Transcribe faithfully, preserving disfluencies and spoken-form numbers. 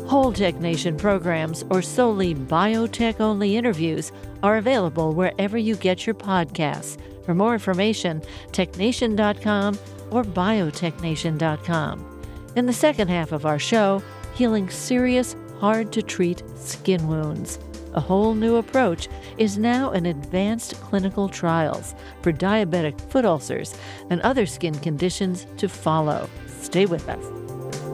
Whole Technation programs or solely biotech-only interviews are available wherever you get your podcasts. For more information, technation dot com or biotechnation dot com. In the second half of our show, healing serious, hard-to-treat skin wounds. A whole new approach is now in advanced clinical trials for diabetic foot ulcers and other skin conditions to follow. Stay with us.